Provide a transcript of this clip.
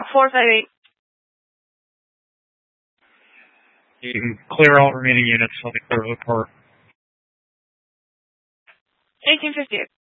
458. You can clear all remaining units on the clear report. 1858.